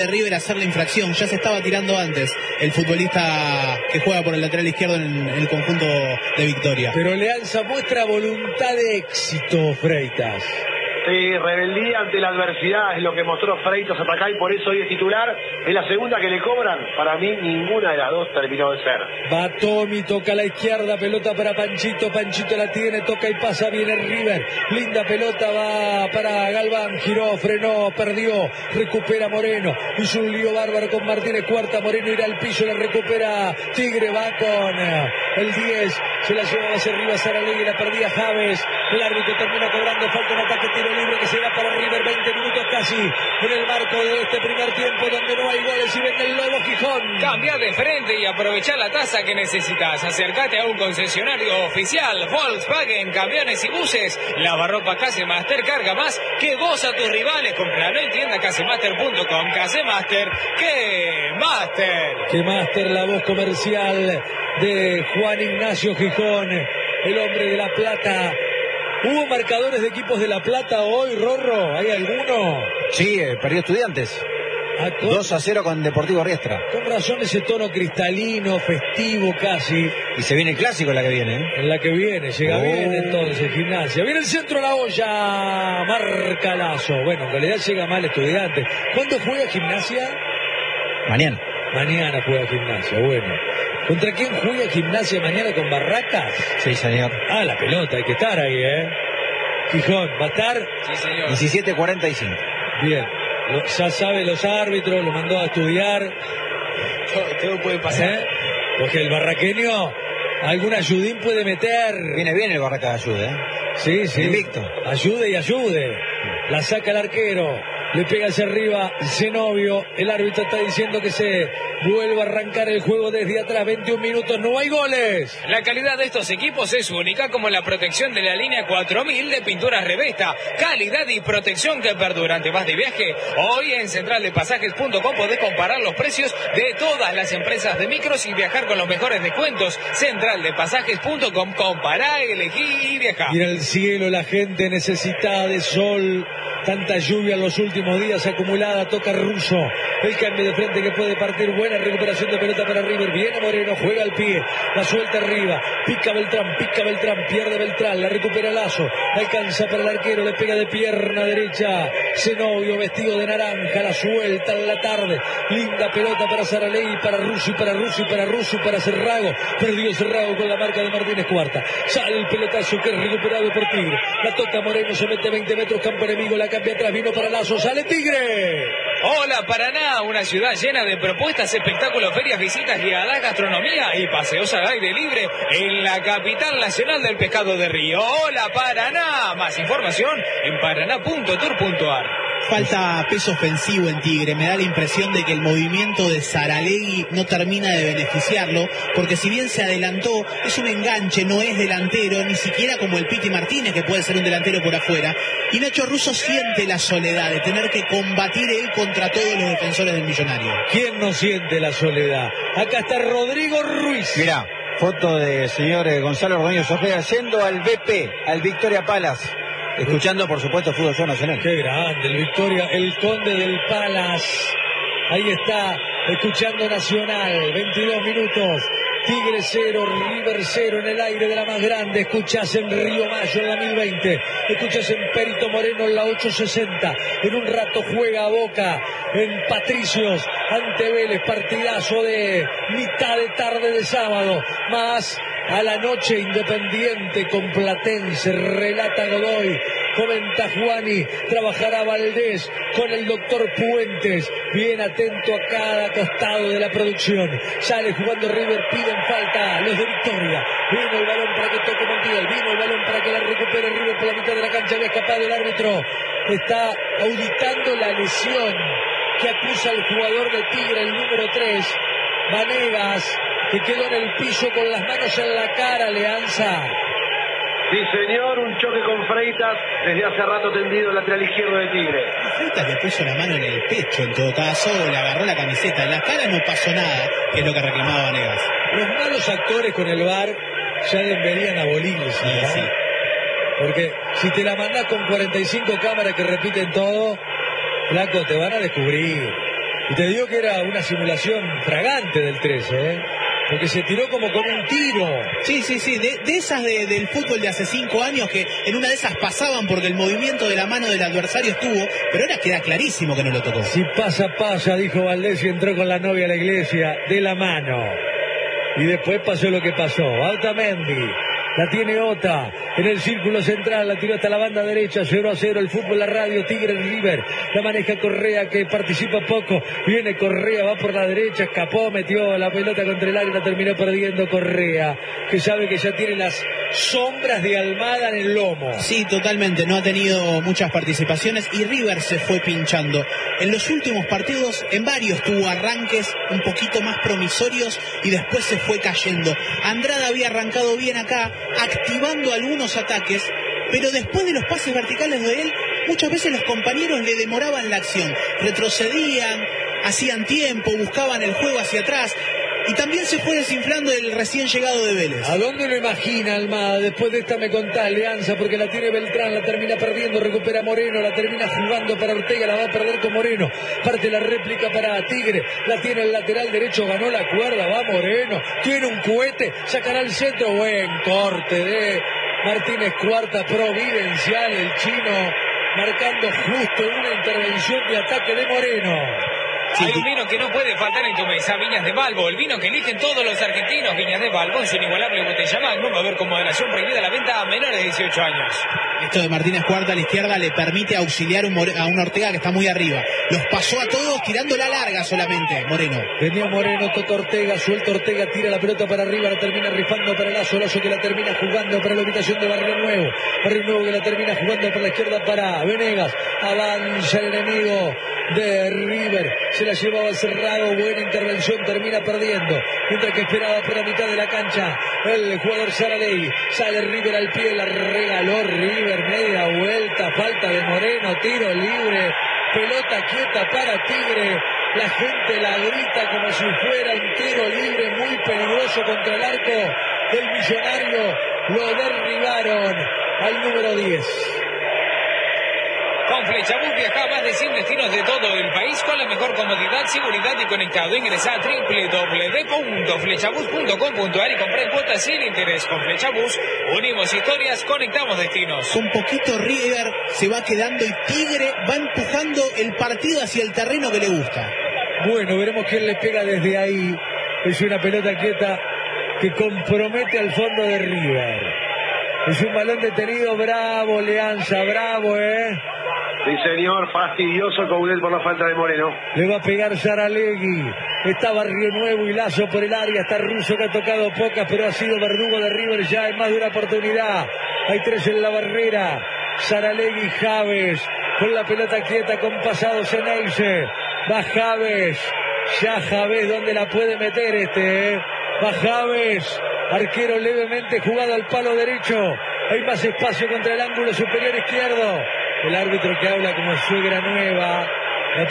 de River hacer la infracción. Ya se estaba tirando antes el futbolista que juega por el lateral izquierdo en el conjunto de Victoria. Pero Leanza muestra voluntad de éxito, Freitas. Sí, rebeldía ante la adversidad es lo que mostró Freitas hasta acá y por eso hoy es titular. Es la segunda que le cobran. Para mí ninguna de las dos terminó de ser. Va Tommy, toca a la izquierda, pelota para Panchito, Panchito la tiene, toca y pasa, viene River, linda pelota, va para Galván, giró, frenó, perdió, recupera Moreno, hizo un lío bárbaro con Martínez, cuarta, Moreno irá al piso, la recupera Tigre, va con el 10, se la lleva hacia arriba Saralegui, la perdía Javes, el árbitro termina cobrando, falta un ataque, tiro libre que se da para River, 20 minutos casi en el marco de este primer tiempo donde no hay goles y vende el Lobo Gijón. Cambia de frente y aprovechar la tasa que necesitas. Acércate a un concesionario oficial Volkswagen, camiones y buses. Lavarropa Casemaster carga más que vos a tus rivales. Compralo en tienda casemaster.com. Casemaster, ¡qué Master! ¡Qué Master! La voz comercial de Juan Ignacio Gijón, el hombre de La Plata. ¿Hubo marcadores de equipos de La Plata hoy, Rorro? ¿Hay alguno? Sí, perdió Estudiantes. 2-0 con Deportivo Riestra. Con razón ese tono cristalino, festivo casi. Y se viene el clásico en la que viene, ¿eh? En la que viene, llega bien entonces Gimnasia. Viene el centro a la olla, marca Lazo. Bueno, en realidad llega mal Estudiantes. ¿Cuándo juega Gimnasia? Mañana. Mañana juega Gimnasia, bueno. ¿Contra quién juega Gimnasia mañana, con Barracas? Sí, señor. Ah, la pelota, hay que estar ahí, ¿eh? Gijón, ¿va a estar? Sí, señor. 17:45. Bien. Ya sabe los árbitros, lo mandó a estudiar. Todo puede pasar. Porque el barraqueño algún ayudín puede meter. Viene bien el Barracas de ayuda, ¿eh? Sí, sí. Invicto. Ayude y ayude. La saca el arquero. Le pega hacia arriba Zenobio. El árbitro está diciendo que se vuelve a arrancar el juego desde atrás. 21 minutos, no hay goles. La calidad de estos equipos es única, como la protección de la línea 4000 de Pinturas Revesta. Calidad y protección que perduran. ¿Te vas de viaje? Hoy en centraldepasajes.com podés comparar los precios de todas las empresas de micros y viajar con los mejores descuentos. Centraldepasajes.com. Compará, elegí y viajá. Mira el cielo, la gente necesitada de sol. Tanta lluvia en los últimos días acumulada, toca Russo, el cambio de frente que puede partir, buena recuperación de pelota para River, viene Moreno, juega al pie, la suelta arriba, pica Beltrán, pierde Beltrán, la recupera Lazo, alcanza para el arquero, le pega de pierna derecha, Zenobio vestido de naranja, la suelta en la tarde, linda pelota para Saralegui, para Russo, para Cerrago, perdió Cerrago con la marca de Martínez, cuarta, sale el pelotazo que es recuperado por Tigre, la toca Moreno, se mete 20 metros, campo enemigo, la cambia atrás, vino para Lazo, sale Tigre. Hola Paraná, una ciudad llena de propuestas, espectáculos, ferias, visitas, guiadas, gastronomía y paseos al aire libre en la capital nacional del pescado de río. Hola Paraná, más información en paraná.tour.ar. Falta peso ofensivo en Tigre, me da la impresión de que el movimiento de Saralegui no termina de beneficiarlo, porque si bien se adelantó, es un enganche, no es delantero, ni siquiera como el Piti Martínez, que puede ser un delantero por afuera, y Nacho Russo siente la soledad de tener que combatir él contra todos los defensores del Millonario. ¿Quién no siente la soledad? Acá está Rodrigo Ruiz. Mirá, foto de señor Gonzalo Ordóñez Ojeda yendo al BP, al Victoria Palace. Escuchando, por supuesto, Fútbol Show Nacional. Qué grande, el Victoria, el Conde del Palace. Ahí está, escuchando Nacional, 22 minutos. Tigre 0, River 0 en el aire de la más grande. Escuchás en Río Mayo en la 1020. Escuchás en Perito Moreno en la 860. En un rato juega Boca en Patricios ante Vélez. Partidazo de mitad de tarde de sábado. Más a la noche Independiente con Platense. Relata Godoy. Comenta Juani, trabajará Valdés con el doctor Puentes, bien atento a cada costado de la producción. Sale jugando River, piden falta los de Victoria. Vino el balón para que toque Montiel, vino el balón para que la recupere River por la mitad de la cancha, había escapado el árbitro. Está auditando la lesión que acusa el jugador de Tigre, el número 3, Vanegas, que quedó en el piso con las manos en la cara, Leanza. Sí, señor, un choque con Freitas desde hace rato tendido el lateral izquierdo de Tigre. Freitas le puso la mano en el pecho, en todo caso, le agarró la camiseta. En la cara no pasó nada, que es lo que reclamaba Vanegas. Los malos actores con el VAR ya deberían abolirse, ¿no? Sí. Porque si te la mandás con 45 cámaras que repiten todo, flaco, te van a descubrir. Y te digo que era una simulación fragante del 13, porque se tiró como con un tiro. Sí, de esas del fútbol de hace 5 años que en una de esas pasaban porque el movimiento de la mano del adversario estuvo, pero ahora queda clarísimo que no lo tocó. Si pasa, dijo Valdés y entró con la novia a la iglesia de la mano. Y después pasó lo que pasó. Otamendi. La tiene Ota en el círculo central, la tiró hasta la banda derecha, 0-0 el fútbol, la radio, Tigre River, la maneja Correa que participa poco, viene Correa, va por la derecha, escapó, metió la pelota contra el área, la terminó perdiendo Correa, que sabe que ya tiene las sombras de Almada en el lomo. Sí, totalmente, no ha tenido muchas participaciones y River se fue pinchando. En los últimos partidos, en varios tuvo arranques un poquito más promisorios y después se fue cayendo. Andrada había arrancado bien acá, activando algunos ataques, pero después de los pases verticales de él, muchas veces los compañeros le demoraban la acción, retrocedían, hacían tiempo, buscaban el juego hacia atrás, y también se fue desinflando el recién llegado de Vélez. ¿A dónde lo imagina Almada? Después de esta me contás, Alianza, porque la tiene Beltrán, la termina perdiendo, recupera Moreno, la termina jugando para Ortega, la va a perder con Moreno, parte la réplica para Tigre, la tiene el lateral derecho, ganó la cuerda, va Moreno, tiene un cohete, sacará al centro, buen corte de Martínez Cuarta, providencial el chino, marcando justo una intervención de ataque de Moreno. Sí. Hay un vino que no puede faltar en tu mesa, Viñas de Balbo, el vino que eligen todos los argentinos. Viñas de Balbo en su inigualable botella Magnum, a ver con moderación, prohibida la venta a menores de 18 años. Esto de Martínez Cuarta a la izquierda le permite auxiliar a un Ortega que está muy arriba. Los pasó a todos tirando la larga solamente, Moreno. Venía Moreno, toca Ortega, suelta Ortega, tira la pelota para arriba, la termina rifando para Lazo que la termina jugando para la ubicación de Barrio Nuevo que la termina jugando para la izquierda para Venegas, avanza el enemigo de River, se la llevaba cerrado, buena intervención, termina perdiendo, mientras que esperaba por la mitad de la cancha el jugador Saralegui, sale River al pie, la regaló River, media vuelta, falta de Moreno, tiro libre, pelota quieta para Tigre, la gente la grita como si fuera un tiro libre muy peligroso contra el arco del Millonario, lo derribaron al número 10. Con Flechabús viaja a más de 100 destinos de todo el país con la mejor comodidad, seguridad y conectado. Ingresa a www.flechabús.com.ar y compra en cuotas sin interés. Con Flechabús unimos historias, conectamos destinos. Con poquito River se va quedando y Tigre va empujando el partido hacia el terreno que le gusta. Bueno, veremos quién le pega desde ahí. Es una pelota quieta que compromete al fondo de River. Es un balón detenido, bravo, Leanza, bravo, Sí, señor, fastidioso Coudet por la falta de Moreno. Le va a pegar Saralegui. Está Barrio Nuevo y Lazo por el área. Está Russo que ha tocado pocas, pero ha sido verdugo de River ya en más de una oportunidad. Hay 3 en la barrera. Saralegui, Javes. Con la pelota quieta, con pasado Ceneice. Va Javes. Ya Javes, ¿dónde la puede meter Va Javes. Arquero levemente jugado al palo derecho. Hay más espacio contra el ángulo superior izquierdo. El árbitro que habla como suegra nueva. No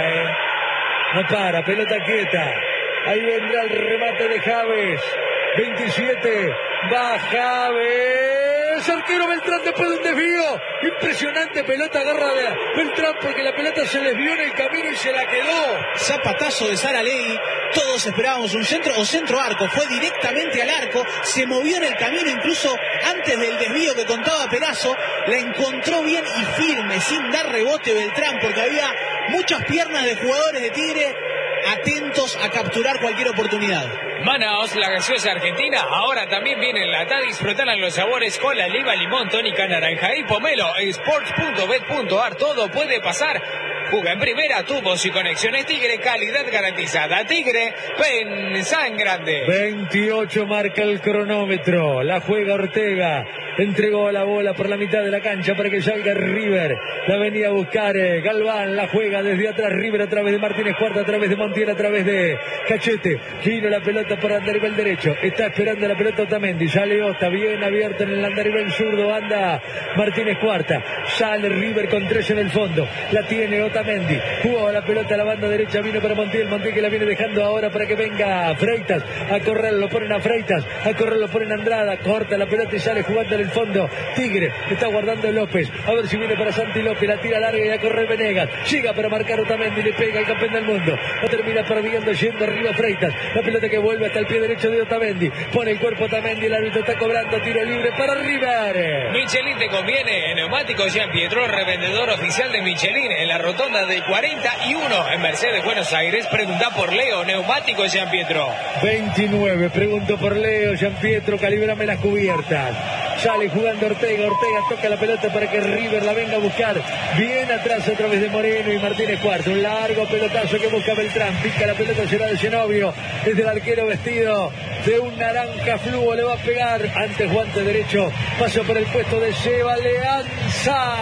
para, pelota quieta. Ahí vendrá el remate de Javes. 27, va Javes. Arquero Beltrán después de un desvío. Impresionante pelota, agarra de Beltrán porque la pelota se desvió en el camino y se la quedó. Zapatazo de Saralegui. Todos esperábamos un centro o centro arco. Fue directamente al arco. Se movió en el camino incluso antes del desvío que contaba Perazo. La encontró bien y firme, sin dar rebote Beltrán, porque había muchas piernas de jugadores de Tigre atentos a capturar cualquier oportunidad. Manaos, la gaseosa argentina, ahora también viene enlatada. Disfrutarán los sabores cola, oliva, limón, tónica, naranja y pomelo. Sports.bet.ar, todo puede pasar. Juega en primera, tubos y conexiones Tigre, calidad garantizada. Tigre, pensá en grande. 28 marca el cronómetro, la juega Ortega. Entregó la bola por la mitad de la cancha para que salga River. La venía a buscar Galván, la juega desde atrás River a través de Martínez Cuarta, a través de Montiel, a través de Cachete. Giro la pelota por andarivel derecho. Está esperando la pelota Otamendi. Sale Ota, bien abierto en el andarivel zurdo. Anda Martínez Cuarta. Sale River con 3 en el fondo. La tiene Otamendi. Jugó la pelota a la banda derecha. Vino para Montiel. Montiel que la viene dejando ahora para que venga Freitas. A correr lo ponen a Freitas. A correr lo ponen a Andrada. Corta la pelota y sale jugando el fondo. Tigre, está guardando López. A ver si viene para Santi López. La tira larga y a correr Venegas. Llega para marcar Otamendi. Le pega al campeón del mundo. La termina perdiendo, yendo arriba Freitas. La pelota que vuelve hasta el pie derecho de Otamendi. Pone el cuerpo Otamendi. El árbitro está cobrando. Tiro libre para River. Michelin te conviene. Neumático Gianpietro, revendedor oficial de Michelin en la rotonda de 41 en Mercedes, Buenos Aires. Pregunta por Leo. Neumático Gianpietro. 29. Pregunto por Leo. Gianpietro, calíbrame las cubiertas. Sale jugando Ortega. Ortega toca la pelota para que River la venga a buscar. Bien atrás otra vez de Moreno y Martínez Cuarto. Un largo pelotazo que busca Beltrán. Pica la pelota, será de Zenobio. Es del arquero vestido de un naranja fluo. Le va a pegar ante guante derecho. Paso por el puesto de Seba Leanza.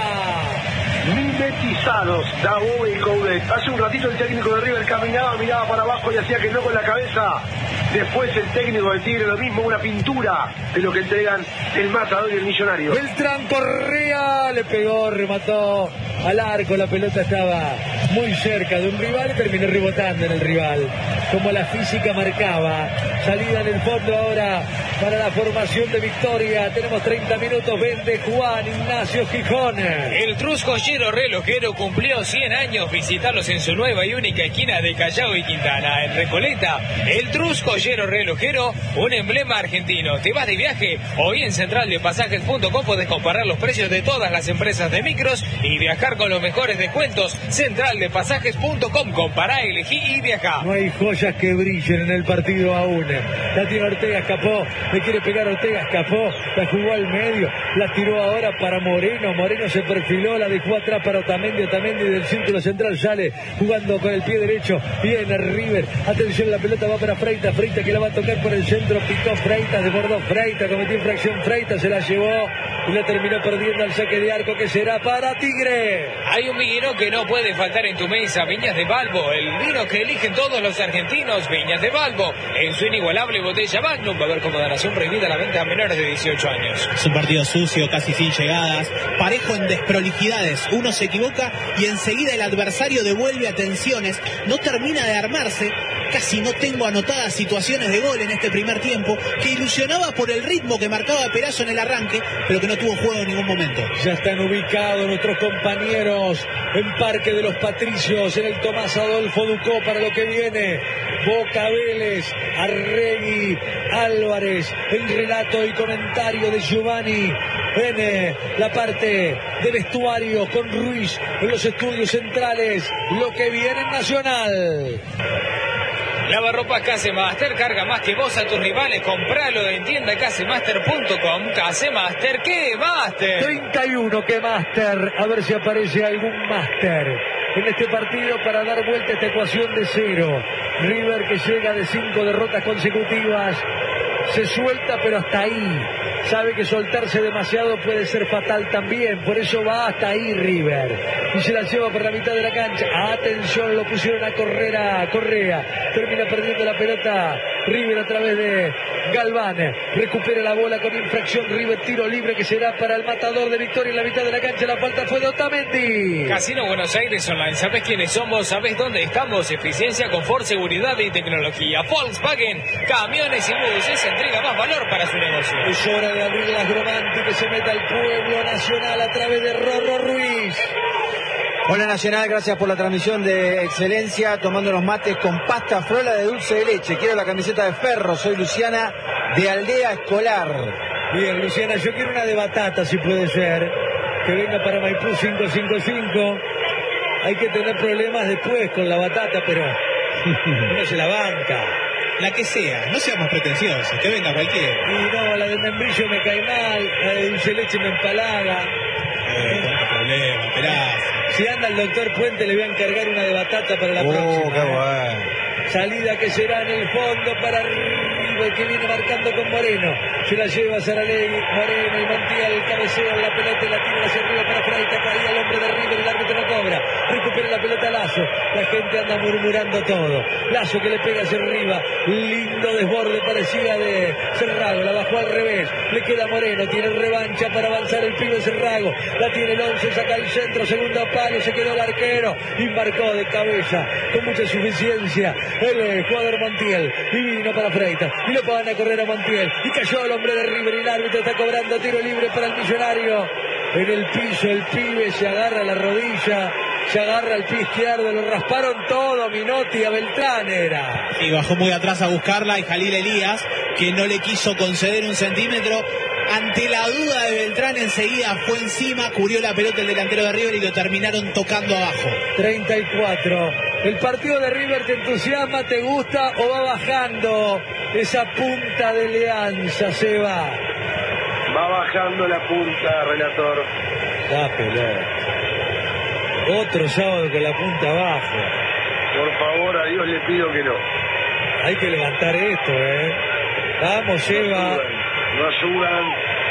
Mimetizados, Davo y Coudet. Hace un ratito el técnico de River caminaba, miraba para abajo y hacía que no con la cabeza. Después el técnico del Tigre, lo mismo, una pintura de lo que entregan el Matador y el Millonario. Beltrán Correa le pegó, remató al arco. La pelota estaba muy cerca de un rival y terminó rebotando en el rival. Como la física marcaba. Salida en el fondo ahora para la formación de Victoria. Tenemos 30 minutos. Vende Juan Ignacio Gijón. El Truscollero Relojero cumplió 100 años. Visitarlos en su nueva y única esquina de Callao y Quintana. En Recoleta, el Truscollero Relojero, un emblema argentino. ¿Te vas de viaje? Hoy en centraldepasajes.com podés comparar los precios de todas las empresas de micros y viajar con los mejores descuentos. Centraldepasajes.com. Compará, elegí y viajá. No hay joyas que brillen en el partido aún. La tiene Ortega, escapó. Le quiere pegar Ortega, escapó. La jugó al medio. La tiró ahora para Moreno. Moreno se perfiló, la dejó atrás para Otamendi. Otamendi del círculo central sale jugando con el pie derecho. Viene River. Atención, la pelota va para Freitas. Freitas que la va a tocar por el centro. Picó Freitas, desbordó Freitas. Cometió infracción Freitas. Se la llevó y la terminó perdiendo al saque de arco que será para Tigre. Hay un vino que no puede faltar en tu mesa. Viñas de Balbo. El vino que eligen todos los argentinos. Viñas de Balbo. En su inigualable botella Magnum. Va a haber como donación prohibida la venta a menores de 18 años. Es un partido sucio, casi sin llegadas, parejo en desprolijidades. Uno se equivoca y enseguida el adversario devuelve atenciones. No termina de armarse. Casi no tengo anotadas situaciones de gol en este primer tiempo, que ilusionaba por el ritmo que marcaba Perazo en el arranque, pero que no tuvo juego en ningún momento. Ya están ubicados nuestros compañeros en Parque de los Patricios, en el Tomás Adolfo Ducó para lo que viene. Boca, Vélez, Arregui, Álvarez, el relato y comentario de Giovanni en la parte de vestuario con Ruiz en los estudios centrales. Lo que viene en Nacional. Lavarropas Casemaster, carga más que vos a tus rivales. Compralo en tienda casemaster.com. Casemaster, ¿qué Master? 31, ¿qué Master? A ver si aparece algún Master en este partido para dar vuelta a esta ecuación de 0. River que llega de 5 derrotas consecutivas. Se suelta, pero hasta ahí. Sabe que soltarse demasiado puede ser fatal también. Por eso va hasta ahí River. Y se la lleva por la mitad de la cancha. Atención, lo pusieron a correr a Correa. Termina perdiendo la pelota River a través de Galván. Recupera la bola con infracción River. Tiro libre que será para el Matador de Victoria en la mitad de la cancha. La falta fue de Otamendi. Casino Buenos Aires Online. ¿Sabes quiénes somos? ¿Sabes dónde estamos? Eficiencia, confort, seguridad y tecnología. Volkswagen, camiones y buses. Entrega más valor para su negocio. Es hora de abrir las Gromanti, que se meta el pueblo nacional a través de Rorro Ruiz. Hola Nacional, gracias por la transmisión de excelencia, tomando los mates con pasta frola de dulce de leche. Quiero la camiseta de Ferro, soy Luciana de Aldea Escolar. Bien, Luciana, yo quiero una de batata, si puede ser, que venga para Maipú 555. Hay que tener problemas después con la batata, pero uno se la banca. La que sea, no seamos pretenciosos, que venga cualquiera. Y no, la de membrillo me cae mal, la de dulce leche me empalaga. No problema, Perazo. Si anda el doctor Puente le voy a encargar una de batata para la próxima. Qué bueno. Salida que será en el fondo para River, que viene marcando con Moreno. Se la lleva Saralegui, Moreno y Montiel cabecea la pelota y la tira hacia arriba para Freitas. Caía el hombre de River, el árbitro no cobra. Recupera la pelota Lazo. La gente anda murmurando todo. Lazo que le pega hacia arriba. Lindo desborde parecía de Cerrago. La bajó al revés. Le queda Moreno. Tiene revancha para avanzar el pibe Cerrago. La tiene el 11, saca el centro. Segundo palo. Se quedó el arquero y marcó de cabeza con mucha suficiencia. el jugador Montiel. Y vino para Freitas. Y lo van a correr a Montiel. Y cayó el hombre de River. Y el árbitro está cobrando tiro libre para el Millonario. En el piso el pibe se agarra la rodilla. Se agarra el pie izquierdo, lo rasparon todo, Minotti a Beltrán era. Y bajó muy atrás a buscarla y Jalil Elías, que no le quiso conceder un centímetro. Ante la duda de Beltrán, enseguida fue encima, cubrió la pelota el delantero de River y lo terminaron tocando abajo. 34. ¿El partido de River te entusiasma, te gusta o va bajando esa punta de Leanza, Seba? Va bajando la punta, relator. La pelota. Otro sábado con la punta abajo. Por favor, a Dios le pido que no. Hay que levantar esto, Vamos, Seba. No ayudan.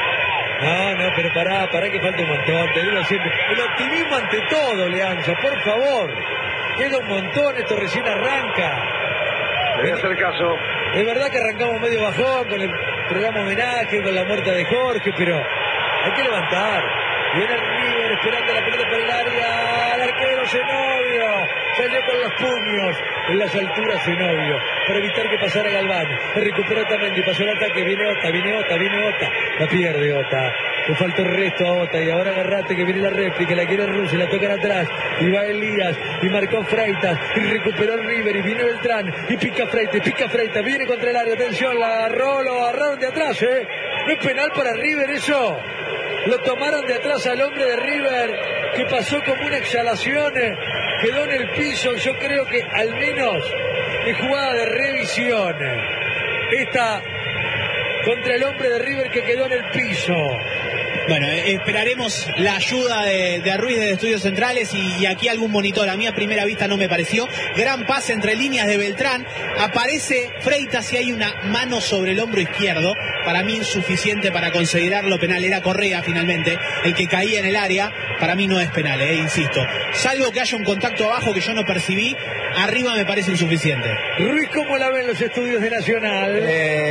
No, pero pará que falta un montón. Te digo siempre. El optimismo ante todo, Leanza, por favor. Queda un montón, esto recién arranca. Le voy a hacer caso. Es verdad que arrancamos medio bajón con el programa homenaje, con la muerte de Jorge, pero hay que levantar. Viene River esperando la pelota por el área. El arquero Zenobio. Salió con los puños en las alturas Zenobio. Para evitar que pasara Galván. Se recuperó Otamendi. Pasó el ataque. Viene Ota. La pierde Ota. Le faltó el resto a Ota. Y ahora agarrate que viene la réplica. La quiere Russo. La tocan atrás. Y va Elías. Y marcó Freitas. Y recuperó el River. Y viene Beltrán. Y pica Freitas. Viene contra el área. Atención. Lo agarraron de atrás. ¿No es penal para River eso? Lo tomaron de atrás al hombre de River, que pasó como una exhalación, quedó en el piso. Yo creo que al menos es jugada de revisión. Esta contra el hombre de River que quedó en el piso. Bueno, esperaremos la ayuda de Ruiz de Estudios Centrales y aquí algún monitor. A mí a primera vista no me pareció. Gran pase entre líneas de Beltrán. Aparece Freitas y hay una mano sobre el hombro izquierdo. Para mí insuficiente para considerarlo penal. Era Correa finalmente el que caía en el área. Para mí no es penal, insisto. Salvo que haya un contacto abajo que yo no percibí. Arriba me parece insuficiente. Ruiz, ¿cómo la ven los estudios de Nacional?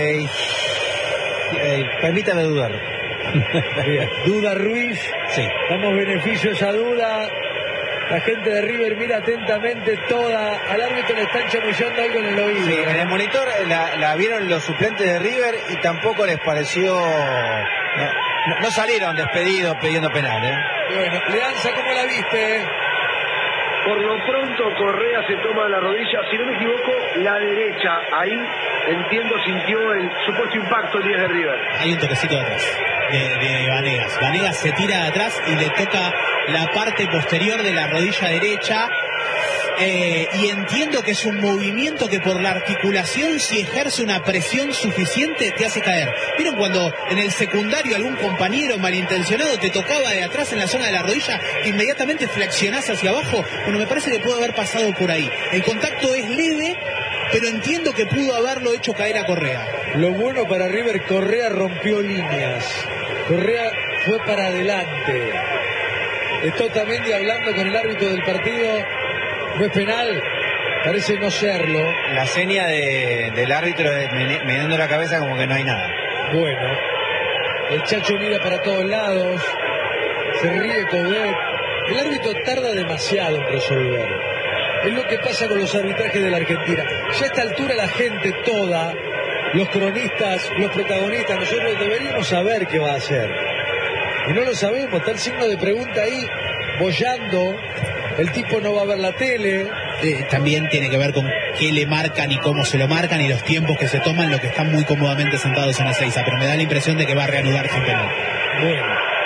Permítame dudar. Bien. ¿Duda Ruiz? Sí. Damos beneficio a esa duda. La gente de River mira atentamente toda. Al árbitro le están chamullando algo en el oído. Sí, en el monitor la vieron los suplentes de River y tampoco les pareció... No salieron despedidos pidiendo penal, Bueno, Leanza, ¿cómo la viste? Por lo pronto Correa se toma la rodilla, si no me equivoco, la derecha. Ahí, entiendo, sintió el supuesto impacto el 10 de River. Hay un toquecito de atrás de Vanegas. Vanegas se tira de atrás y le toca la parte posterior de la rodilla derecha. Y entiendo que es un movimiento que por la articulación, si ejerce una presión suficiente, te hace caer. ¿Vieron cuando en el secundario algún compañero malintencionado te tocaba de atrás en la zona de la rodilla que inmediatamente flexionás hacia abajo? Bueno, me parece que pudo haber pasado por ahí. El contacto es leve, pero entiendo que pudo haberlo hecho caer a Correa. Lo bueno para River, Correa rompió líneas. Correa fue para adelante. Está Otamendi hablando con el árbitro del partido. ¿No es penal? Parece no serlo. La seña del árbitro es meneando la cabeza como que no hay nada. Bueno, el Chacho mira para todos lados, se ríe Coudet. El árbitro tarda demasiado en resolver. Es lo que pasa con los arbitrajes de la Argentina. Ya a esta altura la gente toda, los cronistas, los protagonistas, nosotros deberíamos saber qué va a hacer. Y no lo sabemos, está el signo de pregunta ahí, boyando. El tipo no va a ver la tele. También tiene que ver con qué le marcan y cómo se lo marcan y los tiempos que se toman, lo que están muy cómodamente sentados en la 6. Pero me da la impresión de que va a reanudar sin penal. Bueno.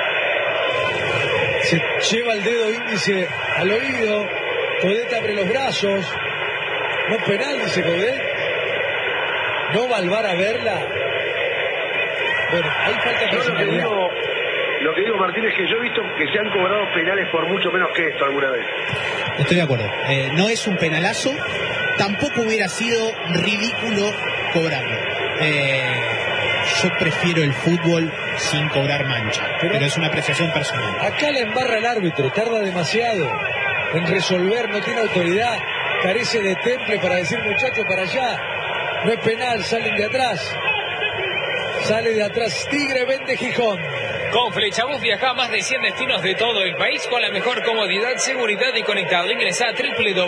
Se lleva el dedo índice al oído. Coudet abre los brazos. No es penal, dice Coudet. No va al VAR a verla. Bueno, ahí falta personalidad. Lo que digo, Martín, es que yo he visto que se han cobrado penales por mucho menos que esto alguna vez. Estoy de acuerdo. No es un penalazo. Tampoco hubiera sido ridículo cobrarlo. Yo prefiero el fútbol sin cobrar mancha. Pero es una apreciación personal. Acá la embarra el árbitro. Tarda demasiado en resolver. No tiene autoridad. Carece de temple para decir, muchachos, para allá. No es penal, salen de atrás. Sale de atrás Tigre, vende Gijón. Con Flechabús viaja a más de 100 destinos de todo el país con la mejor comodidad, seguridad y conectado. Ingresa a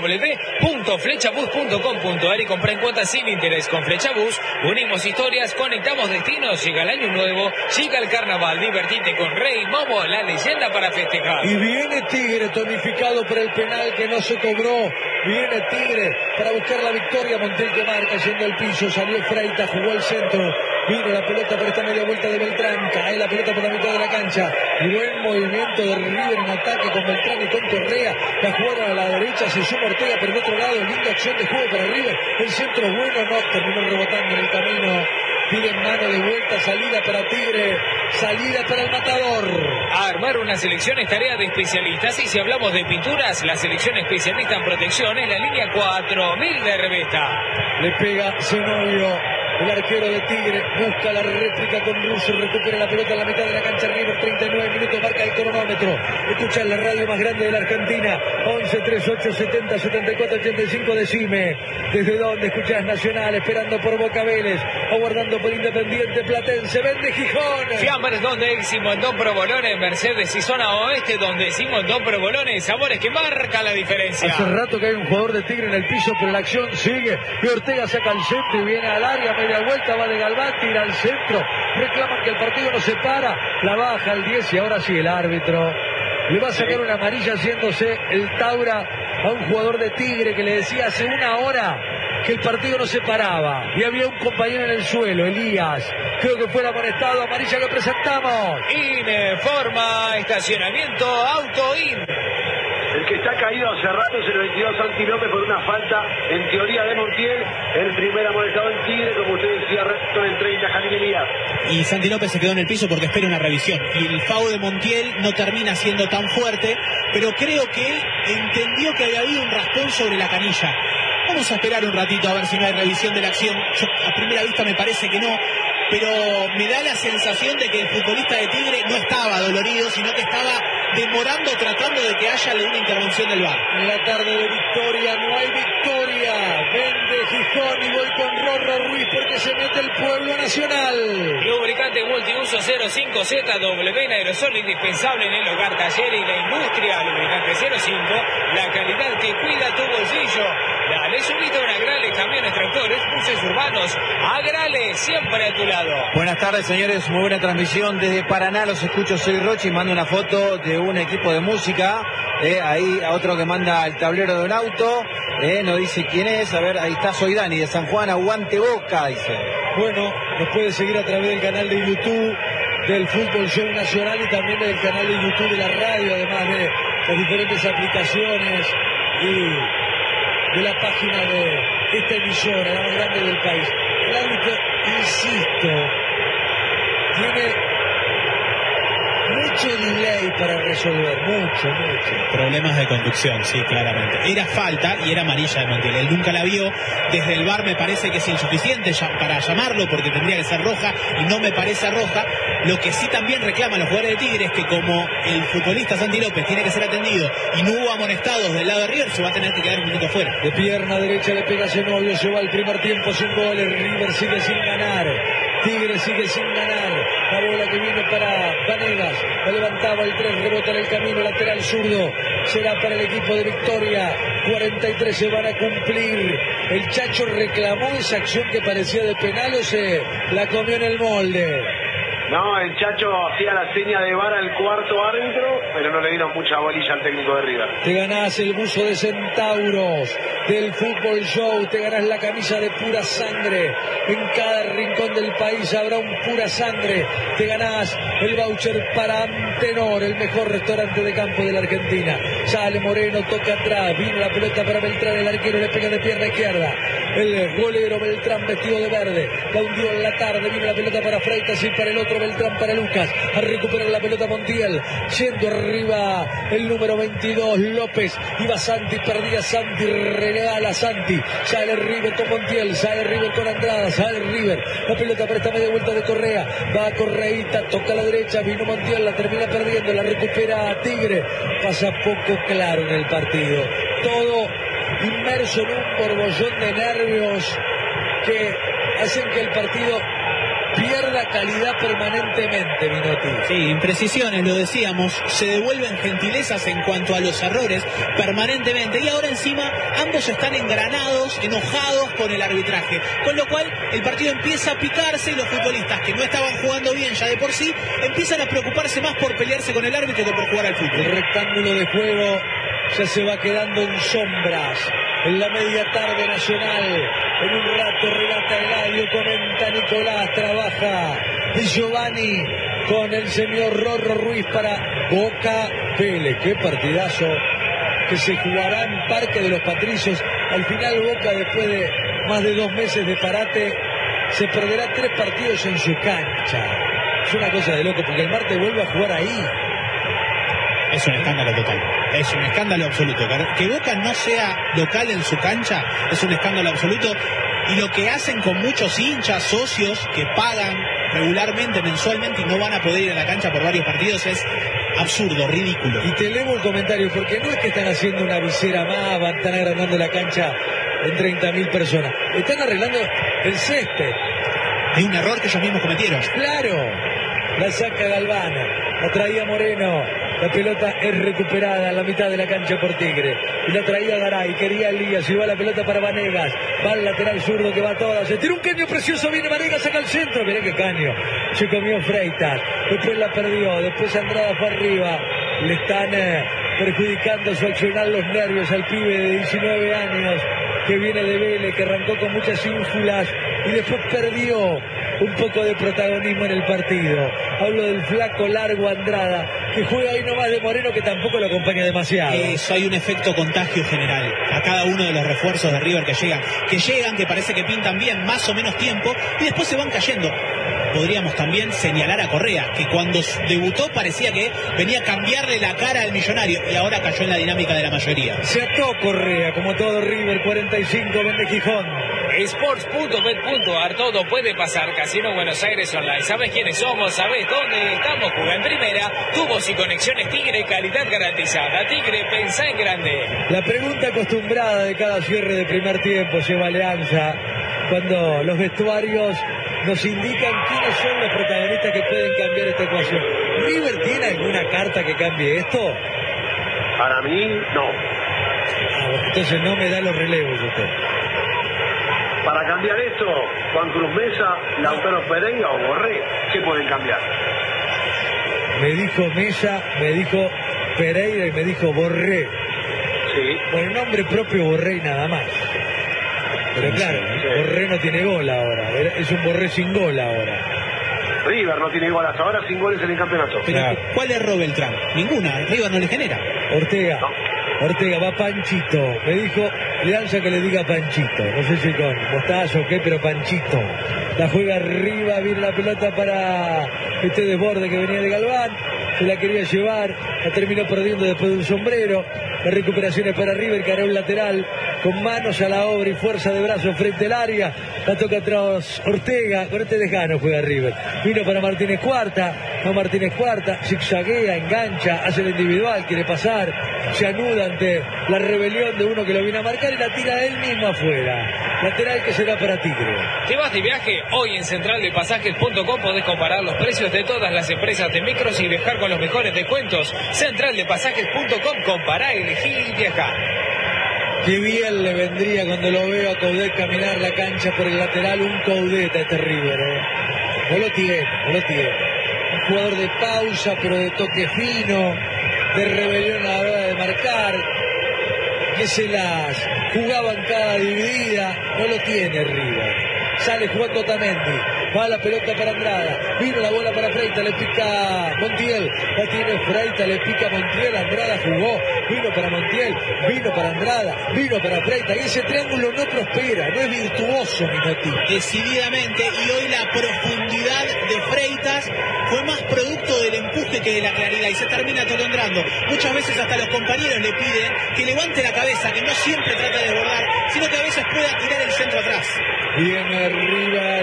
www.flechabús.com.ar y compra en cuotas sin interés. Con Flechabús unimos historias, conectamos destinos. Llega el año nuevo, llega el carnaval. Divertite con Rey Momo, la leyenda para festejar. Y viene Tigre tonificado por el penal que no se cobró. Viene Tigre para buscar la victoria. Montiel que marca, yendo al piso, salió Freita, jugó al centro. Vino la pelota por esta media vuelta de Beltrán. Cae la pelota por la mitad de la cancha. Y buen movimiento de River en ataque con Beltrán y con Correa. La jugaron a la derecha, se suma Ortega por el otro lado. Linda acción de juego para River. El centro bueno, no, terminó rebotando en el camino. Piden mano de vuelta, salida para Tigre, salida para el Matador. Armar una selección es tarea de especialistas, y si hablamos de pinturas, la selección especialista en protección es la línea 4000 de Revesta. Le pega Zenobio, el arquero de Tigre, busca la réplica con Russo, recupera la pelota en la mitad de la cancha. River, 39 minutos, marca el cronómetro. Escucha en la radio más grande de la Argentina, 11 38 70 74 85. Decime, ¿desde dónde escuchás Nacional? Esperando por Boca Vélez, aguardando por Independiente Platense, vende Gijón. Fiambres donde Simondón Provolone, Mercedes y zona oeste donde Simondón Provolone, sabores que marca la diferencia. Hace rato que hay un jugador de Tigre en el piso, pero la acción sigue. Y Ortega saca el centro y viene al área, media vuelta, va de Galván, tira al centro. Reclaman que el partido no se para, la baja al 10 y ahora sí el árbitro le va a sacar una amarilla haciéndose el Taura a un jugador de Tigre que le decía hace una hora que el partido no se paraba y había un compañero en el suelo, Elías. Creo que fue el amonestado. Amarilla que presentamos. Informa estacionamiento Autoin. El que está caído hace rato es el 22 Santi López por una falta, en teoría, de Montiel. El primer amonestado en Tigre, como usted decía, resto en 30, Jalil Elías. Y Santi López se quedó en el piso porque espera una revisión. Y el foul de Montiel no termina siendo tan fuerte, pero creo que él entendió que había habido un raspón sobre la canilla. Vamos a esperar un ratito a ver si no hay revisión de la acción. Yo, a primera vista me parece que no, pero me da la sensación de que el futbolista de Tigre no estaba dolorido, sino que estaba demorando, tratando de que haya una intervención del VAR. En la tarde de victoria, no hay victoria. Vende Gijón y voy con Rorro Ruiz porque se mete el pueblo nacional. Lubricante multiuso 05ZW en aerosol, indispensable en el hogar, taller y la industria. Lubricante 05, la calidad que cuida tu bolsillo. Dale, subite a un Agrale, camiones, tractores, buses urbanos. Agrale, siempre a tu lado. Buenas tardes, señores, muy buena transmisión desde Paraná. Los escucho, soy Rochi, mando una foto de un equipo de música. Ahí a otro que manda el tablero de un auto. No dice quién es. A ver, ahí está, soy Dani de San Juan, aguante Boca, dice. Bueno, nos puede seguir a través del canal de YouTube del Fútbol Show Nacional y también del canal de YouTube de la radio, además de las diferentes aplicaciones y de la página de esta emisora, la más grande del país. El árbitro, insisto, tiene mucho delay para resolver, mucho. Problemas de conducción, sí, claramente. Era falta y era amarilla de Montiel. Él nunca la vio. Desde el VAR me parece que es insuficiente para llamarlo porque tendría que ser roja y no me parece roja. Lo que sí también reclaman los jugadores de Tigre es que como el futbolista Santi López tiene que ser atendido y no hubo amonestados del lado de River, se va a tener que quedar un minuto fuera. De pierna derecha le pega Zenobio, se va el primer tiempo sin goles. River sigue sin ganar. Tigre sigue sin ganar. La bola que viene para Vanegas. La levantaba el 3, rebota en el camino, lateral zurdo. Será para el equipo de Victoria. 43 se van a cumplir. El Chacho reclamó esa acción que parecía de penal o se la comió en el molde. No, el Chacho hacía la seña de VAR al cuarto árbitro, pero no le dieron mucha bolilla al técnico de River. Te ganás el buzo de Centauros del Fútbol Show, te ganás la camisa de pura sangre. En cada rincón del país habrá un pura sangre. Te ganás el voucher para Antenor, el mejor restaurante de campo de la Argentina. Sale Moreno, toca atrás, vino la pelota para Beltrán, el arquero le pega de pierna izquierda. El golero Beltrán vestido de verde, la hundió en la tarde, vino la pelota para Freitas y para el otro Beltrán, para Lucas, a recuperar la pelota Montiel, yendo arriba el número 22 López, iba Santi, perdía Santi, regala Santi, sale River con Montiel, sale River con Andrada, sale River, la pelota para esta media vuelta de Correa, va a Correita, toca a la derecha, vino Montiel, la termina perdiendo, la recupera a Tigre, pasa poco claro en el partido, todo inmerso en un borbollón de nervios que hacen que el partido pierda calidad permanentemente, Minotti. Sí, imprecisiones, lo decíamos, se devuelven gentilezas en cuanto a los errores permanentemente, y ahora encima ambos están engranados, enojados con el arbitraje, con lo cual el partido empieza a picarse y los futbolistas que no estaban jugando bien ya de por sí empiezan a preocuparse más por pelearse con el árbitro que por jugar al fútbol. El rectángulo de juego ya se va quedando en sombras. En la media tarde nacional, en un rato relata Eladio, comenta Nicolás, trabaja Di Giovanni con el señor Rorro Ruiz para Boca Vélez. Qué partidazo que se jugará en Parque de los Patricios. Al final Boca, después de más de 2 meses de parate, se perderá 3 partidos en su cancha. Es una cosa de loco, porque el martes vuelve a jugar ahí. Es un escándalo total, es un escándalo absoluto. Que Boca no sea local en su cancha es un escándalo absoluto, y lo que hacen con muchos hinchas, socios que pagan regularmente, mensualmente, y no van a poder ir a la cancha por varios partidos es absurdo, ridículo. Y te leo el comentario, porque no es que están haciendo una visera más, están agrandando la cancha en 30.000 personas, están arreglando el césped. Hay un error que ellos mismos cometieron. Claro, la saca Galván, la traía Moreno, la pelota es recuperada en la mitad de la cancha por Tigre, y la traía Garay, quería Elías, y va la pelota para Vanegas, va al lateral zurdo que va toda, se tira un caño precioso, viene Vanegas, saca al centro, mirá qué caño, se comió Freitas, después la perdió, después Andrada fue arriba, le están perjudicando su accionar los nervios al pibe de 19 años, que viene de Vélez, que arrancó con muchas ínfulas y después perdió un poco de protagonismo en el partido. Hablo del flaco largo Andrada, que juega ahí nomás de Moreno, que tampoco lo acompaña demasiado. Eso, hay un efecto contagio general a cada uno de los refuerzos de River que llegan, que parece que pintan bien más o menos tiempo y después se van cayendo. Podríamos también señalar a Correa, que cuando debutó parecía que venía a cambiarle la cara al Millonario y ahora cayó en la dinámica de la mayoría. Se ató Correa, como todo River, 45, vende Gijón. Sports.bet.ar, todo puede pasar. Casino Buenos Aires Online. ¿Sabes quiénes somos? ¿Sabes dónde estamos? Juega en primera. Tubos y conexiones Tigre, calidad garantizada. Tigre, pensá en grande. La pregunta acostumbrada de cada cierre de primer tiempo lleva Alianza, cuando los vestuarios nos indican quiénes son los protagonistas que pueden cambiar esta ecuación. ¿River tiene alguna carta que cambie esto? Para mí, no. Entonces no me da los relevos usted. Para cambiar esto, Juan Cruz Mesa, Lautaro Pereira o Borré, ¿qué pueden cambiar? Me dijo Mesa, me dijo Pereira y me dijo Borré. Sí. Por el nombre propio Borré y nada más. Pero claro, sí. Borré no tiene gol ahora. Es un Borré sin gol ahora. River no tiene gol hasta ahora, sin goles en el campeonato. Pero Claro. ¿cuál erró Beltrán? Ninguna, River no le genera. Ortega. No. Ortega, va Panchito. Me dijo Alianza que le diga Panchito. No sé si con mostazo o qué, pero Panchito. La juega arriba, viene la pelota para este desborde que venía de Galván. Se la quería llevar, la terminó perdiendo después de un sombrero. La recuperación es para River, que hará un lateral con manos a la obra y fuerza de brazo frente al área. La toca atrás Ortega, con este desgano juega River. Vino para Martínez Cuarta, no Martínez Cuarta, zigzaguea, engancha, hace el individual, quiere pasar, se anuda ante la rebelión de uno que lo viene a marcar y la tira él mismo afuera. Lateral que será para Tigre. ¿Te vas de viaje? Hoy en centraldepasajes.com podés comparar los precios de todas las empresas de micros y viajar con los mejores descuentos. Centraldepasajes.com, compará, elegí y viajá. Qué bien le vendría cuando lo veo a Coudet caminar la cancha por el lateral, un Coudet a este River. No lo tiene. Un jugador de pausa, pero de toque fino, de rebelión a la hora de marcar, que se las jugaba en cada dividida. No lo tiene River. Sale jugando Otamendi, va la pelota para Andrada, vino la bola para Freitas, le pica Montiel, la tiene Freitas, le pica Montiel, Andrada jugó, vino para Montiel, vino para Andrada, vino para Freitas, y ese triángulo no prospera, no es virtuoso, Minotti. Decididamente, y hoy la profundidad de Freitas fue más producto del empuje que de la claridad y se termina atolondrando. Muchas veces hasta los compañeros le piden que levante la cabeza, que no siempre trata de desbordar, sino que a veces pueda tirar el centro atrás. Viene River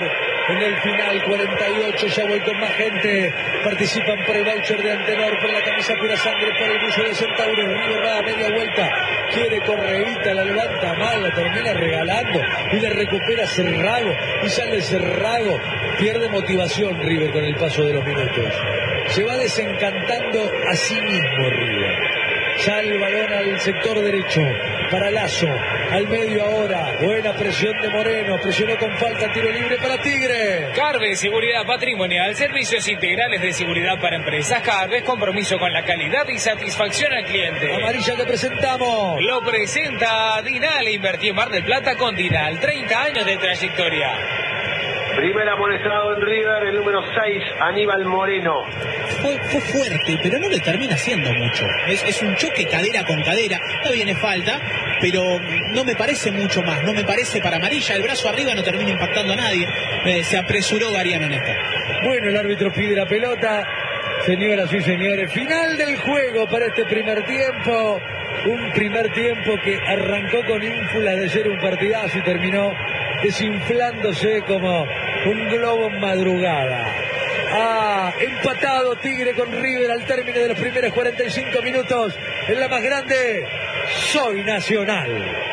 en el final 48. Ya voy con más gente. Participan por el voucher de Antenor, por la camisa pura sangre, por el buzo de Centauro. River va a media vuelta, quiere correíta, la levanta mal, la termina regalando y la recupera Cerrado y sale Cerrado. Pierde motivación River con el paso de los minutos. Se va desencantando a sí mismo River. Sale el balón al sector derecho para Lazo, al medio ahora, buena presión de Moreno, presionó con falta, tiro libre para Tigre. Carves, seguridad patrimonial, servicios integrales de seguridad para empresas. Carves, compromiso con la calidad y satisfacción al cliente. Amarilla que presentamos. Lo presenta Dinal, invertí en Mar del Plata con Dinal, 30 años de trayectoria. Primer amonestado en River, el número 6, Aníbal Moreno. Fue fuerte, pero no le termina haciendo mucho. Es un choque cadera con cadera. No viene falta, pero no me parece mucho más. No me parece para amarilla. El brazo arriba no termina impactando a nadie. Se apresuró Gariano en esta. Bueno, el árbitro pide la pelota. Señoras y señores, final del juego para este primer tiempo. Un primer tiempo que arrancó con ínfulas de ser un partidazo y terminó desinflándose como un globo en madrugada. Empatado Tigre con River al término de los primeros 45 minutos. En la más grande, Soy Nacional.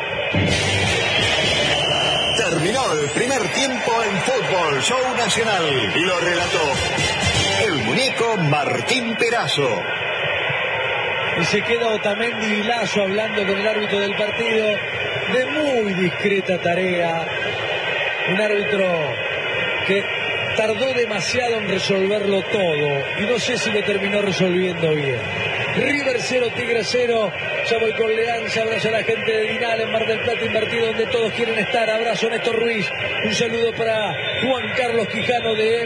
Terminó el primer tiempo en Fútbol Show Nacional y lo relató el muñeco Martín Perazo. Y se queda Otamendi y Lazo hablando con el árbitro del partido de muy discreta tarea. Un árbitro que tardó demasiado en resolverlo todo y no sé si lo terminó resolviendo bien. River 0, Tigre 0. Ya voy con Leanza, abrazo a la gente de Dinal en Mar del Plata, invertido donde todos quieren estar. Abrazo a Néstor Ruiz. Un saludo para Juan Carlos Quijano de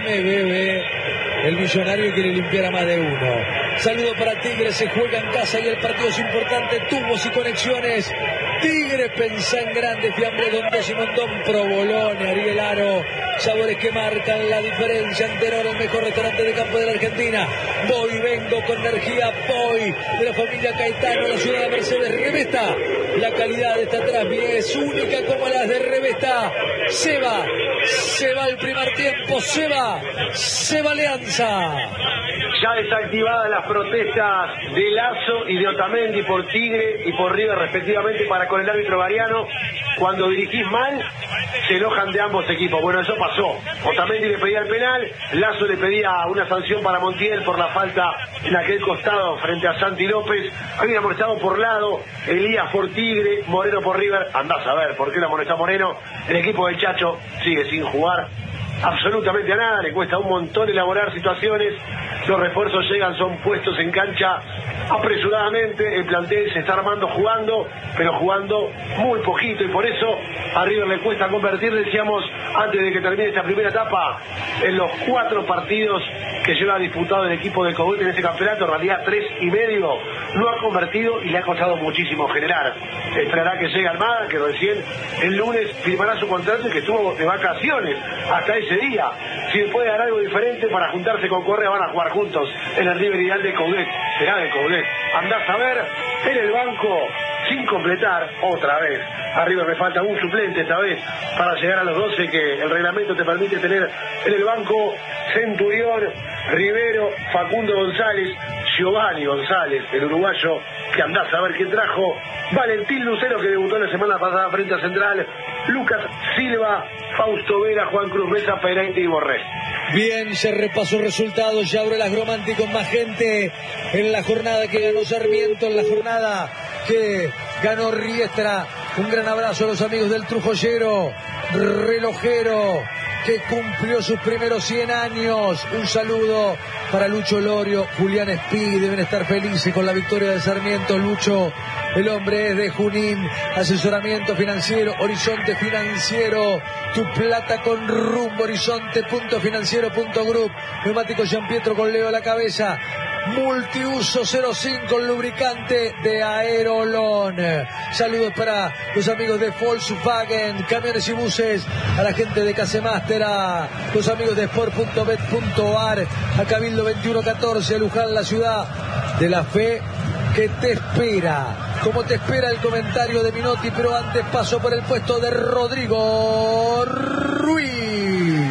MBB. El millonario quiere limpiar a más de uno. Saludo para Tigre, se juega en casa y el partido es importante. Tubos y conexiones. Tigre, pensá en grande, fiambre Don Décimo, Don Provolone, Ariel Aro. Sabores que marcan la diferencia. Antenor, el mejor restaurante de campo de la Argentina. Voy, vengo con energía. Voy de la familia Caetano, la ciudad de Mercedes. Revesta, la calidad está atrás, es única como las de Revesta. Se va el primer tiempo, se va Alianza. Ya desactivadas las protestas de Lazo y de Otamendi por Tigre y por River respectivamente para con el árbitro Gariano. Cuando dirigís mal, se enojan de ambos equipos. Bueno, eso pasó. Otamendi le pedía el penal, Lazo le pedía una sanción para Montiel por la falta en aquel costado frente a Santi López. Había amonestado por lado, Elías por Tigre, Moreno por River. Andás a ver por qué lo amonestó Moreno. El equipo del Chacho sigue sin jugar absolutamente a nada, le cuesta un montón elaborar situaciones. Los refuerzos llegan, son puestos en cancha apresuradamente, el plantel se está armando jugando, pero jugando muy poquito, y por eso a River le cuesta convertir, decíamos antes de que termine esta primera etapa, en los 4 partidos que lleva disputado el equipo de Coudet en este campeonato, en realidad 3 y medio, no ha convertido y le ha costado muchísimo generar. Esperará que llegue Almada, que recién el lunes firmará su contrato y que estuvo de vacaciones hasta ese día. Si puede dar algo diferente para juntarse con Correa, van a jugar juntos en el River ideal de Coudet. Será de Coudet. Andás a ver, en el banco, sin completar, otra vez. A River me falta un suplente esta vez para llegar a los 12 que el reglamento te permite tener en el banco. Centurión, Rivero, Facundo González, Giovanni González, el uruguayo, que andás a ver qué trajo. Valentín Lucero, que debutó la semana pasada frente a Central. Lucas Silva, Fausto Vera, Juan Cruz Mesa, Pereira y Borré. Bien, se repasó resultados, ya abre las Gromanti con más gente en la jornada que ganó Sarmiento, en la jornada que ganó Riestra. Un gran abrazo a los amigos del Trujollero, relojero, que cumplió sus primeros 100 años. Un saludo para Lucho Lorio, Julián Espí, deben estar felices con la victoria de Sarmiento. Lucho, el hombre es de Junín, asesoramiento financiero, Horizonte Financiero, tu plata con rumbo, horizonte.financiero.group, neumático Gian Pietro con Leo a la cabeza, multiuso 05, lubricante de Aerolón. Saludos para los amigos de Volkswagen, camiones y buses, a la gente de Casemaster, a los amigos de Sport.bet.ar, a Cabildo 2114, a Luján, la ciudad de la fe que te espera. Como te espera el comentario de Minotti, pero antes paso por el puesto de Rodrigo Ruiz.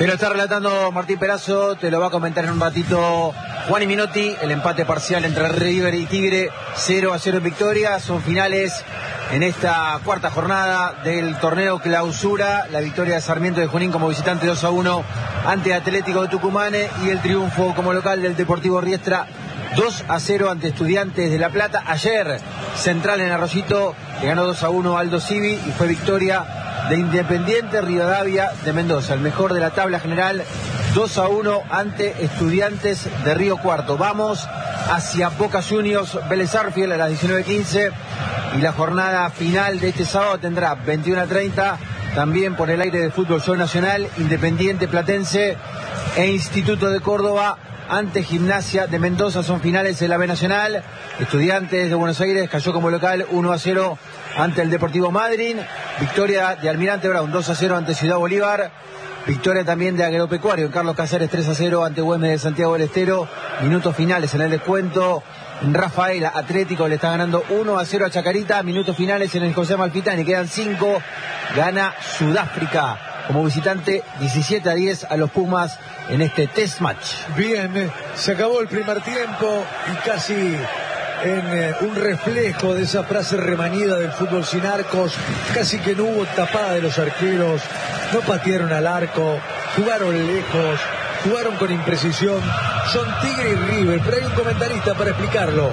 Te lo está relatando Martín Perazo, te lo va a comentar en un ratito Juan y Minotti. El empate parcial entre River y Tigre, 0-0 en victoria. Son finales en esta cuarta jornada del torneo clausura. La victoria de Sarmiento de Junín como visitante 2-1 ante Atlético de Tucumán y el triunfo como local del Deportivo Riestra 2-0 ante Estudiantes de La Plata. Ayer Central en Arroyito le ganó 2-1 Aldo Civi y fue victoria de Independiente Rivadavia de Mendoza, el mejor de la tabla general, 2-1 ante Estudiantes de Río Cuarto. Vamos hacia Boca Juniors Vélez Arfiel a las 19:15 y la jornada final de este sábado tendrá 21:30 también por el aire de Fútbol Show Nacional, Independiente Platense e Instituto de Córdoba ante Gimnasia de Mendoza. Son finales de la B Nacional. Estudiantes de Buenos Aires cayó como local 1-0 ante el Deportivo Madryn. Victoria de Almirante Brown 2-0 ante Ciudad Bolívar. Victoria también de Agropecuario en Carlos Casares 3-0 ante Güemes de Santiago del Estero. Minutos finales en el descuento. Rafaela Atlético le está ganando 1-0 a Chacarita. Minutos finales en el José Amalfitani. Quedan 5. Gana Sudáfrica como visitante 17-10 a los Pumas en este test match. Bien, se acabó el primer tiempo y casi en un reflejo de esa frase remanida del fútbol sin arcos, casi que no hubo tapada de los arqueros, no patearon al arco, jugaron lejos, jugaron con imprecisión. Son Tigre y River, pero hay un comentarista para explicarlo.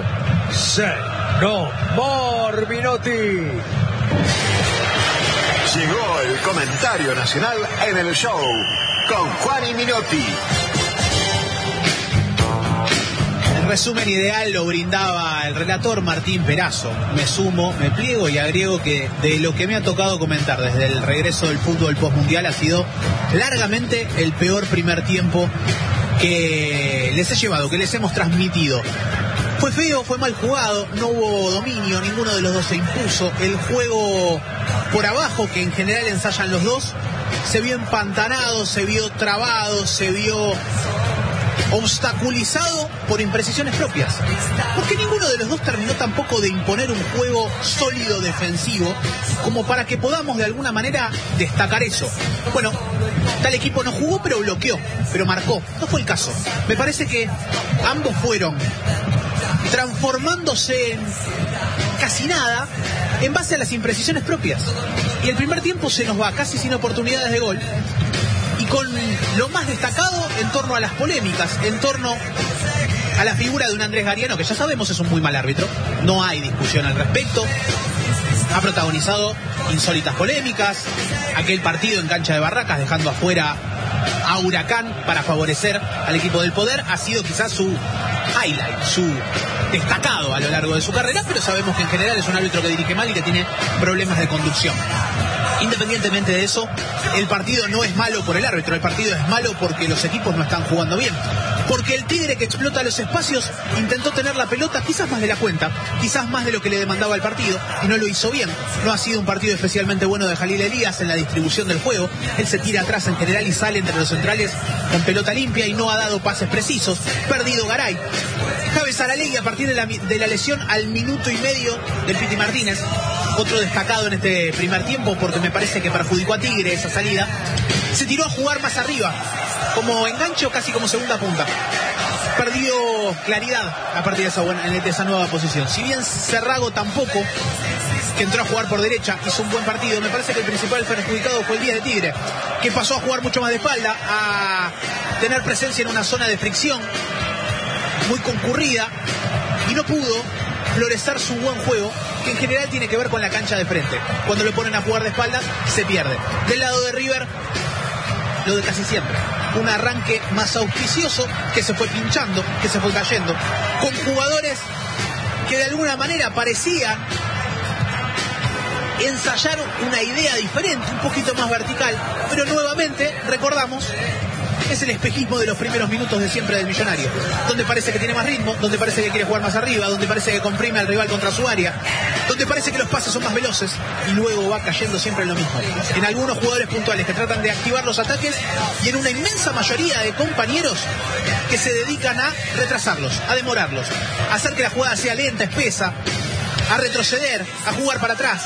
Minotti. Llegó el comentario nacional en el show con Juan y Minotti. El resumen ideal lo brindaba el relator Martín Perazo. Me sumo, me pliego y agrego que de lo que me ha tocado comentar desde el regreso del fútbol postmundial ha sido largamente el peor primer tiempo que les he llevado, que les hemos transmitido. Fue feo, fue mal jugado, no hubo dominio, ninguno de los dos se impuso. El juego por abajo, que en general ensayan los dos, se vio empantanado, se vio trabado, se vio obstaculizado por imprecisiones propias. Porque ninguno de los dos terminó tampoco de imponer un juego sólido defensivo como para que podamos de alguna manera destacar eso. Bueno, tal equipo no jugó pero bloqueó, pero marcó. No fue el caso. Me parece que ambos fueron transformándose en casi nada en base a las imprecisiones propias. Y el primer tiempo se nos va casi sin oportunidades de gol y con lo más destacado en torno a las polémicas, en torno a la figura de un Andrés Gariano, que ya sabemos es un muy mal árbitro, no hay discusión al respecto. Ha protagonizado insólitas polémicas, aquel partido en cancha de Barracas dejando afuera a Huracán para favorecer al equipo del poder, ha sido quizás su highlight, su destacado a lo largo de su carrera, pero sabemos que en general es un árbitro que dirige mal y que tiene problemas de conducción. Independientemente de eso, el partido no es malo por el árbitro, el partido es malo porque los equipos no están jugando bien. Porque el Tigre, que explota los espacios, intentó tener la pelota quizás más de la cuenta, quizás más de lo que le demandaba el partido, y no lo hizo bien. No ha sido un partido especialmente bueno de Jalil Elías en la distribución del juego. Él se tira atrás en general y sale entre los centrales con pelota limpia y no ha dado pases precisos. Perdido Garay. Javi Saralegui, a partir de la lesión al minuto y medio del Piti Martínez, otro destacado en este primer tiempo porque me parece que perjudicó a Tigre esa salida, se tiró a jugar más arriba, como enganche o casi como segunda punta. Perdió claridad a partir de esa nueva posición. Si bien Cerrago tampoco, que entró a jugar por derecha, hizo un buen partido, me parece que el principal perjudicado fue el 10 de Tigre, que pasó a jugar mucho más de espalda, a tener presencia en una zona de fricción muy concurrida y no pudo florecer su buen juego, que en general tiene que ver con la cancha de frente. Cuando lo ponen a jugar de espaldas, se pierde. Del lado de River, lo de casi siempre. Un arranque más auspicioso que se fue pinchando, que se fue cayendo, con jugadores que de alguna manera parecían ensayar una idea diferente, un poquito más vertical, pero nuevamente, recordamos, es el espejismo de los primeros minutos de siempre del Millonario, donde parece que tiene más ritmo, donde parece que quiere jugar más arriba, donde parece que comprime al rival contra su área, donde parece que los pases son más veloces y luego va cayendo siempre en lo mismo. En algunos jugadores puntuales que tratan de activar los ataques y en una inmensa mayoría de compañeros que se dedican a retrasarlos, a demorarlos, a hacer que la jugada sea lenta, espesa, a retroceder, a jugar para atrás.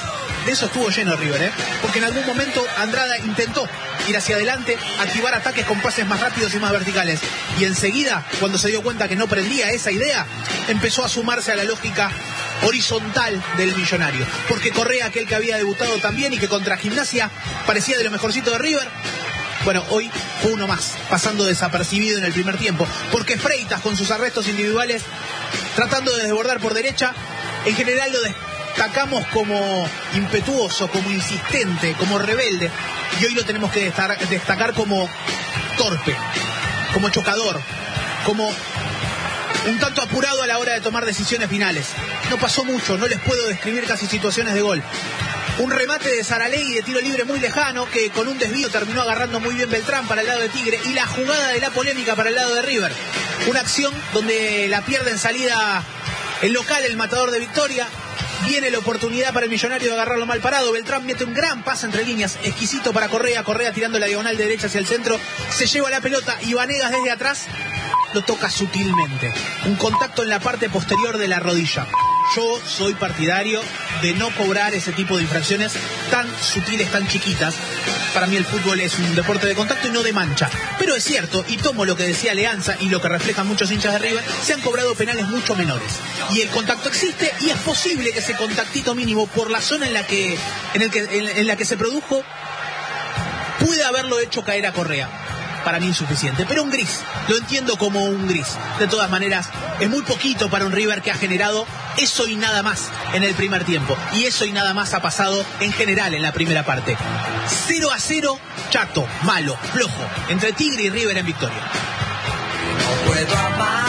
de eso estuvo lleno River, porque en algún momento Andrada intentó ir hacia adelante, activar ataques con pases más rápidos y más verticales, y enseguida, cuando se dio cuenta que no prendía esa idea, empezó a sumarse a la lógica horizontal del Millonario, porque Correa, aquel que había debutado también y que contra Gimnasia parecía de lo mejorcito de River, bueno, hoy fue uno más, pasando desapercibido en el primer tiempo, porque Freitas con sus arrestos individuales, tratando de desbordar por derecha, en general lo destacamos como impetuoso, como insistente, como rebelde, y hoy lo tenemos que destacar como torpe, como chocador, como un tanto apurado a la hora de tomar decisiones finales. No pasó mucho, no les puedo describir casi situaciones de gol. Un remate de Saralegui de tiro libre muy lejano, que con un desvío terminó agarrando muy bien Beltrán para el lado de Tigre, y la jugada de la polémica para el lado de River. Una acción donde la pierde en salida el local, el matador de Victoria. Viene la oportunidad para el Millonario de agarrarlo mal parado. Beltrán mete un gran pase entre líneas, exquisito para Correa. Correa tirando la diagonal de derecha hacia el centro. Se lleva la pelota y Vanegas desde atrás lo toca sutilmente. Un contacto en la parte posterior de la rodilla. Yo soy partidario de no cobrar ese tipo de infracciones tan sutiles, tan chiquitas. Para mí el fútbol es un deporte de contacto y no de mancha. Pero es cierto, y tomo lo que decía Leanza y lo que reflejan muchos hinchas de River, se han cobrado penales mucho menores. Y el contacto existe, y es posible que ese contactito mínimo por la zona en la que se produjo puede haberlo hecho caer a Correa. Para mí insuficiente, pero un gris, lo entiendo como un gris. De todas maneras, es muy poquito para un River que ha generado eso y nada más en el primer tiempo. Y eso y nada más ha pasado en general en la primera parte. 0-0, chato, malo, flojo, entre Tigre y River en Victoria. No puedo amar.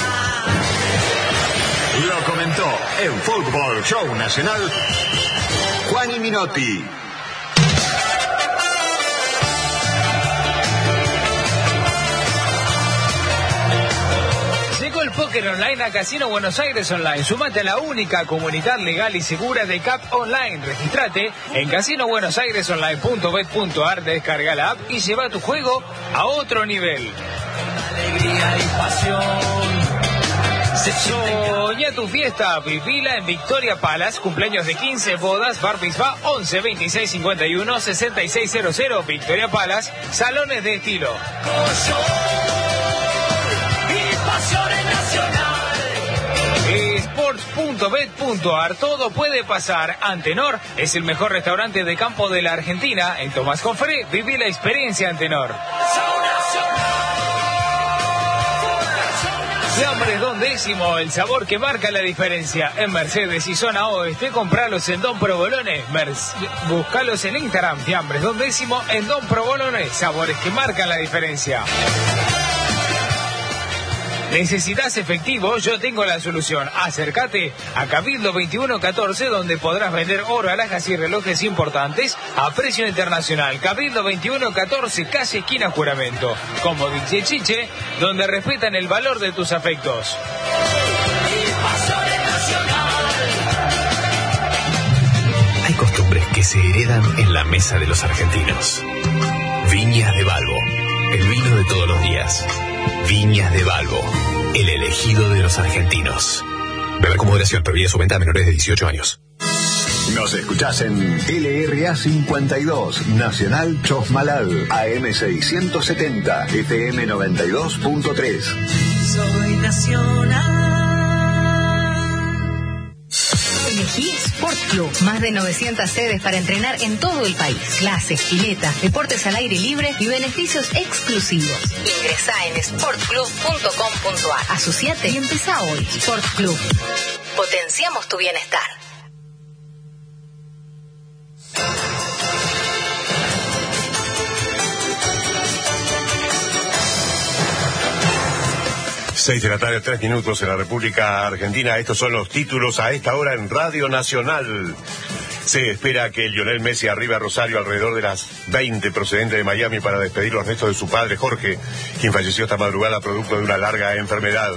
Lo comentó en Fútbol Show Nacional Juan Minotti. El póker online a Casino Buenos Aires Online. Sumate a la única comunidad legal y segura de CAP Online. Registrate en casinobuenosairesonline.bet.ar, descarga la app y lleva tu juego a otro nivel. Alegría y pasión. Soña tu fiesta, vivila en Victoria Palace, cumpleaños de 15, bodas, bar mitzvah, 11 26 51 6600, Victoria Palace, salones de estilo. Sports.bet.ar, todo puede pasar. Antenor es el mejor restaurante de campo de la Argentina. En Tomás Jofré, viví la experiencia Antenor. Fiambres Don Décimo, el sabor que marca la diferencia. En Mercedes y zona oeste, compralos en Don Provolone. Búscalos en Instagram, Fiambres Don Décimo en Don Provolone. Sabores que marcan la diferencia. ¿Necesitas efectivo? Yo tengo la solución. Acércate a Cabildo 2114, donde podrás vender oro, alhajas y relojes importantes a precio internacional. Cabildo 2114, casi esquina Juramento. Como dice Chiche, donde respetan el valor de tus afectos. Hay costumbres que se heredan en la mesa de los argentinos. Viñas de Balbo, el vino de todos los días. Viñas de Balbo, el elegido de los argentinos. Beber con moderación, prohibida su venta a menores de 18 años. Nos escuchás en LRA 52, Nacional Chosmalal, AM 670, FM 92.3. Soy nacional. Elegí Sport Club. Más de 900 sedes para entrenar en todo el país. Clases, piletas, deportes al aire libre y beneficios exclusivos. Ingresá en sportclub.com.ar. Asociate y empezá hoy. Sport Club. Potenciamos tu bienestar. Seis de la tarde, 3 minutos en la República Argentina. Estos son los títulos a esta hora en Radio Nacional. Se espera que Lionel Messi arribe a Rosario alrededor de las 20, procedente de Miami, para despedir los restos de su padre Jorge, quien falleció esta madrugada producto de una larga enfermedad.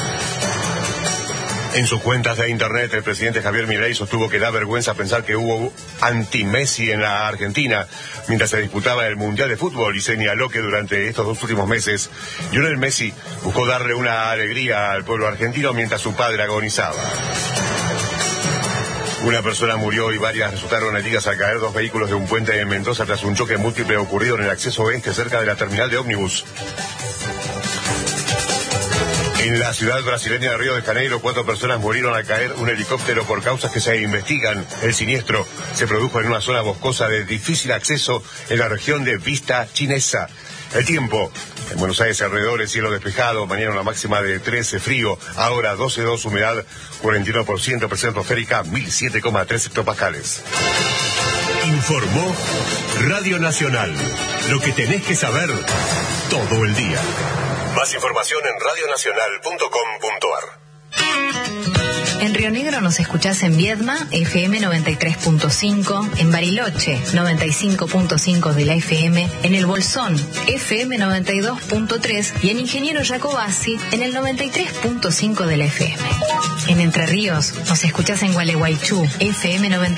En sus cuentas de internet, el presidente Javier Milei sostuvo que da vergüenza pensar que hubo anti-Messi en la Argentina mientras se disputaba el Mundial de Fútbol, y señaló que durante estos 2 últimos meses Lionel Messi buscó darle una alegría al pueblo argentino mientras su padre agonizaba. Una persona murió y varias resultaron heridas al caer 2 vehículos de un puente en Mendoza tras un choque múltiple ocurrido en el acceso oeste cerca de la terminal de ómnibus. En la ciudad brasileña de Río de Janeiro, 4 personas murieron al caer un helicóptero por causas que se investigan. El siniestro se produjo en una zona boscosa de difícil acceso en la región de Vista Chinesa. El tiempo, en Buenos Aires alrededor, cielo despejado, mañana una máxima de 13, frío, ahora 12,2, humedad 49%, presión atmosférica 1007,3 hectopascales. Informó Radio Nacional. Lo que tenés que saber todo el día. Más información en radionacional.com.ar. En Río Negro nos escuchás en Viedma, FM 93.5, en Bariloche, 95.5 de la FM, en El Bolsón, FM 92.3 y en Ingeniero Jacobasi, en el 93.5 de la FM. En Entre Ríos nos escuchás en Gualeguaychú, FM 90.